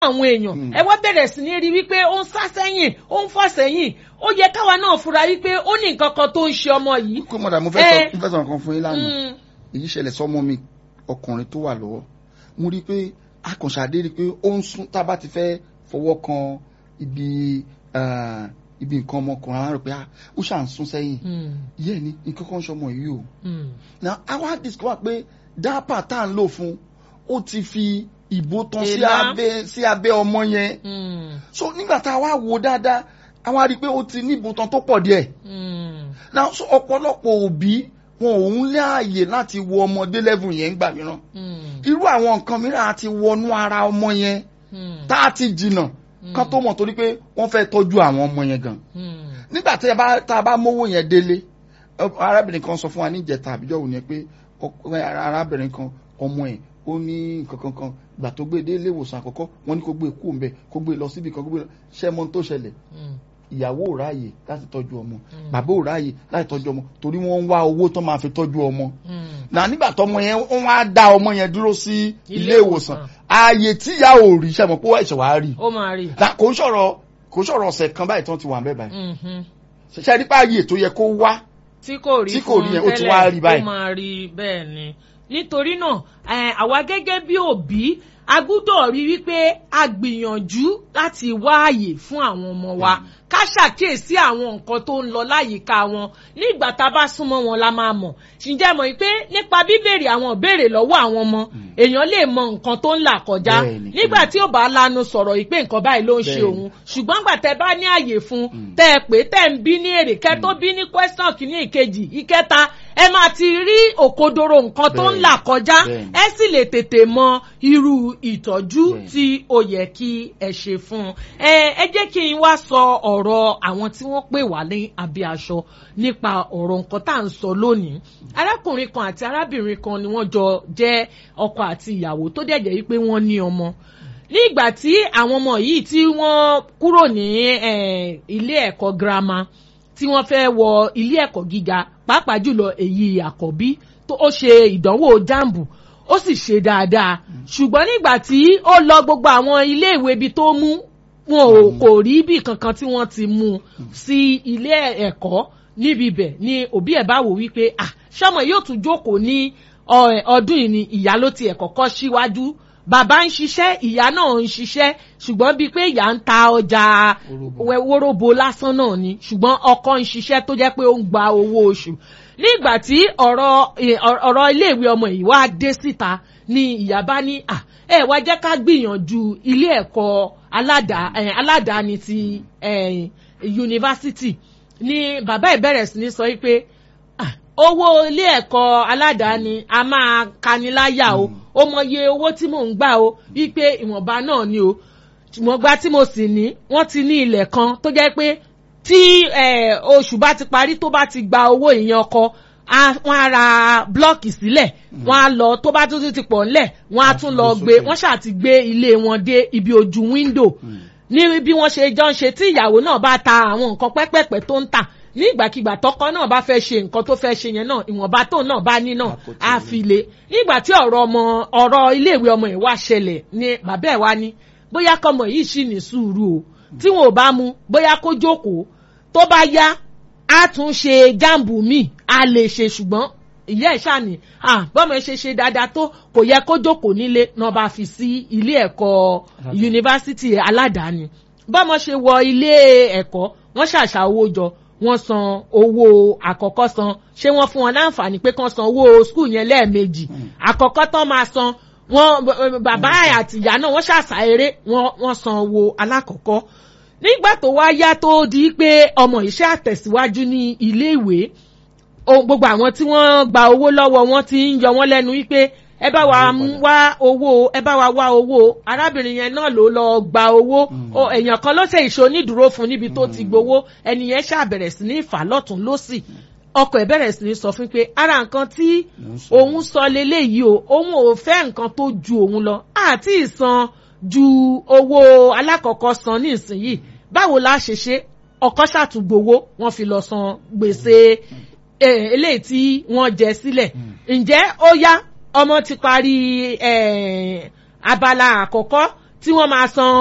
àwọn èèyàn ẹ wá bẹ̀rẹ̀ sí ní rí wípé ó ń sá sẹ́yìn ó ń fọ́ sẹ́yìn ó yẹ káwa náà fura wípé ó ní nǹkan kan tó ń ṣe ọmọ yìí. kó mọ̀dà mo fẹ́ sọ nǹkan fún yín lánàá èyí ṣẹlẹ̀ sọ́mọ mi ọkùnrin tó wà lọ́wọ́ mo rí i pé akànṣàdé rí i pé ó ń sún tá a bá ti fẹ́ fọwọ́ kan ibi nǹkan ọmọkùnrin àwọn rẹ̀ pé ó ṣà ń sún sẹ́yìn yẹ́ ni nǹkan kan ṣọmọ yìí o. na àwa discover pé dápà tá à ń lò fún ó ti fi ìbò tán sí abẹ́ ọmọ yẹn so nígbà tá a wá wo dáadáa a wá rí i pé ó ti ní ìbò tán tó pọ̀ díẹ̀. na so ọ̀pọ̀lọpọ̀ òbí wọn ò ń láàyè láti wo ọmọdé level yẹn gbà mìíràn irú àwọn nǹkan mìíràn àti wọnú ara ọmọ yẹn tá a ti jìnnà kan tó mọ̀ torí pé wọ́n fẹ́ tọ́jú àwọn ọmọ yẹn gan. nígbà tá a bá mówó yẹn délé arábìnrin kan sọ fún wa ní ìjẹta àbíjọ́ òní pé arábìnrin kan ọmọ ẹ̀ ó ní nǹkan kan gbà tó gbé dé ilé ìwòsàn àkọ́kọ́ wọ́n ní kó gbé kú òǹbẹ kó gbé lọ síbi kan kó gbé lọ ṣẹ́mọ́ tó ṣẹlẹ̀ ìyàwó ò ráàyè láti tọ́jú ọmọ bàbá ò ráàyè láti tọ́jú ọmọ torí wọ́n ń wá owó tó máa fi tọ́jú ọmọ. nà nígbà tọmọ yẹn wọ́n á dá ọmọ yẹn dúró sí ilé ìwòsàn ààyè tíyà ò rí sẹ́mọ̀ pé wọ́n ẹ̀ṣẹ̀ wàá rí. ó máa rí. kò ń sọ̀rọ̀ ọ̀sẹ̀ kan báyìí tán ti wà ń bẹ̀ báyìí. ṣe nípa ààyè tó yẹ kó wá tí kò rí fún yẹn ó ti wá rí báyìí. ó máa rí bẹ́ẹ̀ ni nítorí náà àwa gẹ́gẹ́ bí òbí a gbúdọ̀ rí wípé a gbìyànjú láti wá àyè fún àwọn ọmọ wa ká ṣàkíyèsí àwọn nǹkan tó ń lọ láyìíká wọn nígbà tá a bá súnmọ́ wọn la máa mọ̀ ǹjẹ́ mọ̀ pé nípa bíbèrè àwọn ìbéèrè lọ́wọ́ àwọn ọmọ èèyàn lè mọ nǹkan tó ń là kọjá nígbà tí ó bá lanu sọ̀rọ̀ yìí pé nǹkan báyìí ló ń ṣe òun ṣùgbọ́n gbà tẹ́ bá ní àyè fún tẹ́ ẹ pé tẹ́ ń bí ní èrè kẹ́ tó bí ní question kìíní ìkejì ìkẹta ẹ máa ti rí òkodoro nǹkan tó ń là kọjá ẹ sì lè tètè mọ irú ìtọ́jú tí ó yẹ kí ẹ ṣe fún un. ẹ jẹ́ kí n wá sọ ọ̀rọ̀ àwọn tí wọ́n pè wá ní abẹ́ aṣọ nípa ọ̀rọ̀ nǹkan tá à ń sọ lónìí. arákùnrin kan àti arábìnrin kan ni wọ́n jọ jẹ́ ọkọ àti ìyàwó tó dẹ̀ jẹ́ wípé wọ́n ní ọmọ. ní ìgbà tí àwọn ọmọ yìí tí wọ́n kúrò ní ilé ẹ̀kọ́ girama tí wọ́n fẹ́ wọ ilé ẹ̀kọ́ gíga pàápàá jùlọ èyí àkọ́bí tó ó ṣe ìdánwò jambu ó sì ṣe dáadáa ṣùgbọ́n nígbà tí ó lọ gbogbo àwọn ilé ìwé ibi tó mú wọn kò rí ibì kankan tí wọ́n ti mú sí ilé ẹ̀kọ́ níbi ibẹ̀ ni òbí ẹ̀ bá wò wípé ṣọmọ yóò tún jókòó ní ọdún yìí ni ìyá ló ti ẹ̀kọ́ kọ́ síwájú bàbá ń ṣiṣẹ́ ìyá náà ń ṣiṣẹ́ ṣùgbọ́n bíi pé ìyá ń ta ọjà wóróbo lásán náà ni ṣùgbọ́n ọkọ ń ṣiṣẹ́ tó jẹ́ pé ó ń gba owó oṣù nígbà tí ọ̀rọ̀ iléèwé ọmọ yìí wá dé síta ni ìyá bá ní wá jẹ́ ká gbìyànjú ilé ẹ̀kọ́ aládàáni ti yunifásitì ni bàbá ìbẹ̀rẹ̀ sí ní sọ wípé owó ilé ẹ̀kọ́ aládàáni a máa kaniláyà o ó mọye owó tí mò ń gbà o wípé ìwọ̀nba náà ni o ìwọ̀nba tí mo sì ní wọ́n ti ní ilẹ̀ kan tó jẹ́ pé tí oṣù bá ti parí tó bá ti gba owó ìyẹn ọkọ wọ́n á ra blọ́ọ̀kì sílẹ̀ wọ́n á lọ tó bá tún ti pọ̀ ńlẹ̀ wọ́n á tún lọ gbé wọ́n ṣáà ti gbé ilé wọn dé ibi ojú wíńdò ní bí wọ́n ṣe jọ ń ṣe tí ìyàwó náà bá ta àwọn nǹkan pẹ́pẹ́pẹ́ tó ń tà ní ìgbàkigbà tọkọ náà bá fẹ́ ṣe nǹkan tó fẹ́ ṣe yẹn náà ìwọ̀nba tóun náà bá ní náà á fi lé nígbà tí ọ̀rọ̀ iléèwé ọmọ yìí wá ṣẹlẹ̀ ni bàbá ẹ̀ wá ní bóyá kọ́mọ yìí ṣì ní sùúrù o tí wọn ò bá mu bóyá kó jókòó tó bá yá á tún ṣe jáàmbù míì á lè ṣe ṣùgbọ́n ìyá ẹ̀ ṣàní bọ́mọ ẹ ṣe dáadáa tó kò yẹ kó jókòó nílé náà bá fi sí ilé ẹ̀kọ́ yunifásitì aládàáni bọ́mọ ṣe wọ ilé ẹ̀kọ́ wọ́n ṣàṣà owó jọ wọ́n san owó àkọ́kọ́ san ṣé wọ́n fún wọn láǹfààní pé kán san owó skul yẹn lẹ́ẹ̀mejì àkọ́kọ́ tán máa san wọ́n bàbá àti ìyá náà wọ́n ṣàṣà eré wọ́n san owó alákọ̀ọ́kọ́ nígbà tó wá yá tó di pé ọmọ iṣẹ́ àtẹ̀síwájú ní ilé ìwé gbogbo àwọn tí wọ́n gba owó lọ́wọ́ wọn ti ń yọ wọ́n lẹ́nu wípé ẹ bá wa wá owó arábìnrin yẹn náà ló lọ gba owó èèyàn kan ló ṣe ìṣonídùúró fún níbi tó ti gbowó ẹni yẹn ṣàbẹ̀rẹ̀ sí ní ìfà lọ́tún lọ́sì ọkọ ẹ̀ bẹ̀rẹ̀ sí ní sọ fún pé ara nǹkan tí òun sọ leléyìí o òun ò fẹ́ nǹkan tó ju òun lọ àti ìsan ju owó alákọ̀ọ́kọ́ san ní ìsinyìí báwo la ṣe ṣe ọkọ ṣàtúgbowó wọ́n fi lọ san gbèsè eléyìí tí wọ́n jẹ sílẹ̀ ǹjẹ́ ó yá ọmọ ti parí abala àkọ́kọ́ tí wọ́n máa san